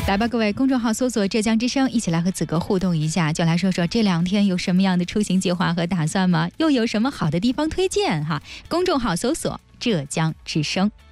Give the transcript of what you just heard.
来吧，各位，公众号搜索浙江之声，一起来和子哥互动一下，就来说说这2天有什么样的出行计划和打算吗？又有什么好的地方推荐哈？公众号搜索浙江之声。